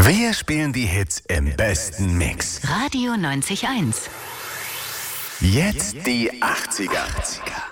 Wir spielen die Hits im besten Mix. Radio 90.1. Jetzt die 80er.